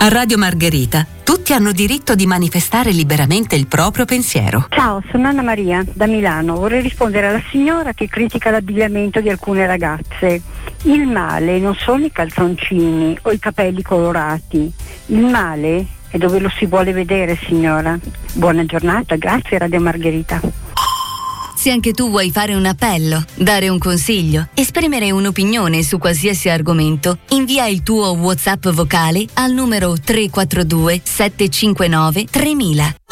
A Radio Margherita tutti hanno diritto di manifestare liberamente il proprio pensiero. Ciao, sono Anna Maria da Milano. Vorrei rispondere alla signora che critica l'abbigliamento di alcune ragazze. Il male non sono i calzoncini o i capelli colorati. Il male è dove lo si vuole vedere, signora. Buona giornata, grazie Radio Margherita. Se anche tu vuoi fare un appello, dare un consiglio, esprimere un'opinione su qualsiasi argomento, invia il tuo WhatsApp vocale al numero 342 759 3000.